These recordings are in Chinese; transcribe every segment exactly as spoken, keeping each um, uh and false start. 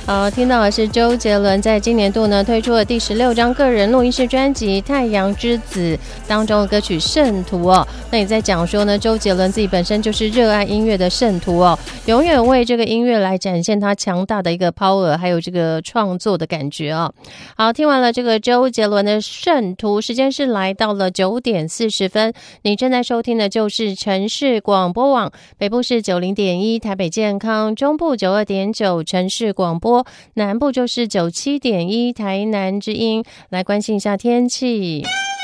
好，听到的是周杰伦在今年度呢推出了第十六张个人录音室专辑《太阳之子》当中的歌曲《圣徒》哦。那也在讲说呢，周杰伦自己本身就是热爱音乐的圣徒哦，永远为这个音乐来展现他强大的一个 power， 还有这个创作的感觉哦。好，听完了这个周杰伦的《圣徒》，时间是来到了九点四十分，你正在收听的就是城市广播网，北部是九零点一台北健康，中部九二点九城市广播，南部就是九七点一台南之音。来关心一下天气。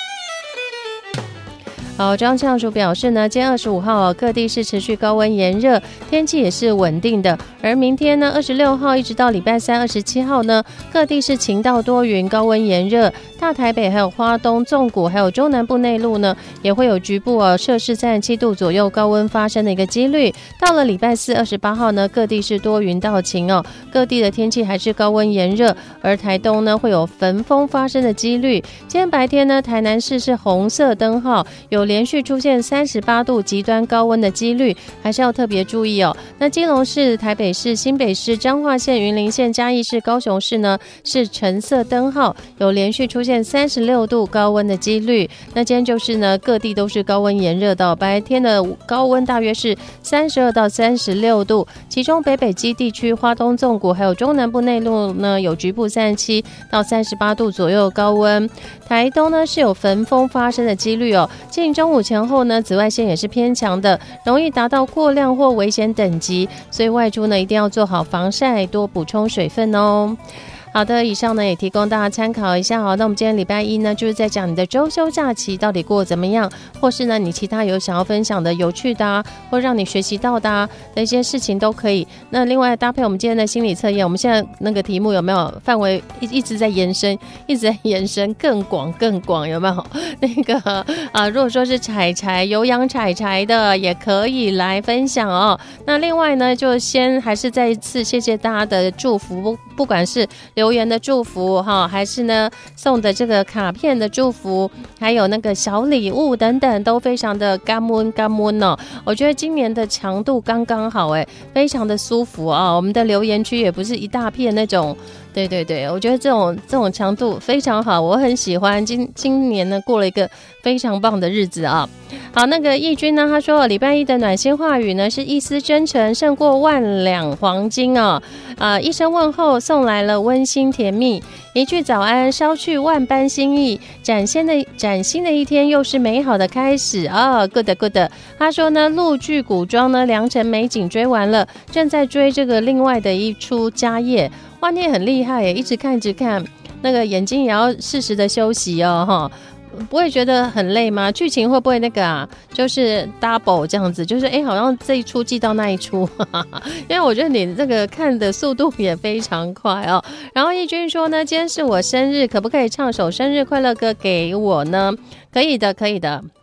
好，中央气象署表示呢，今天二十五号各地是持续高温炎热，天气也是稳定的。而明天呢，二十六号一直到礼拜三二十七号呢，各地是晴到多云，高温炎热。大台北还有花东、纵谷还有中南部内陆呢，也会有局部哦摄氏三十七度左右高温发生的一个几率。到了礼拜四二十八号呢，各地是多云到晴哦，各地的天气还是高温炎热。而台东呢，会有焚风发生的几率。今天白天呢，台南市是红色灯号，有连续出现三十八度极端高温的几率，还是要特别注意哦。那基隆市、台北市、新北市、彰化县、云林县、嘉义市、高雄市呢是橙色灯号，有连续出现三十六度高温的几率。那今天就是呢，各地都是高温炎热到白天的高温大约是三十二到三十六度，其中北北基地区、花东纵谷还有中南部内陆呢有局部三十七到三十八度左右高温。台东呢是有焚风发生的几率哦。近中午前后呢，紫外线也是偏强的，容易达到过量或危险等级，所以外出呢一定要做好防晒，多补充水分哦。好的，以上呢也提供大家参考一下哦。那我们今天礼拜一呢，就是在讲你的周休假期到底过得怎么样，或是呢你其他有想要分享的有趣的啊，或让你学习到的啊的一些事情都可以。那另外搭配我们今天的心理测验，我们现在那个题目有没有范围一一直在延伸，一直在延伸更广更广，有没有？那个啊，如果说是柴柴有养柴柴的，也可以来分享哦。那另外呢，就先还是再一次谢谢大家的祝福，不不管是留言的祝福哈，还是呢送的这个卡片的祝福，还有那个小礼物等等，都非常的甘温甘温哦。我觉得今年的强度刚刚好哎，非常的舒服啊。我们的留言区也不是一大片那种，对对对，我觉得这种这种强度非常好，我很喜欢。今今年呢过了一个非常棒的日子啊。好，那个义军呢，他说礼拜一的暖心话语呢是一丝真诚胜过万两黄金哦。啊、呃，一声问候送来了温馨甜蜜，一句早安捎去万般心意，崭新的崭新的一天又是美好的开始啊、哦、！Good good。他说呢，陆剧古装呢良辰美景追完了，正在追这个另外的一出家业。哇，你也很厉害耶，一直看一直看，那个眼睛也要适时的休息哦，哈。不会觉得很累吗？剧情会不会那个啊，就是 double 这样子，就是哎，好像这一出记到那一出，哈哈哈，因为我觉得你这个看的速度也非常快哦。然后义军说呢，今天是我生日，可不可以唱首生日快乐歌给我呢？可以的，可以的。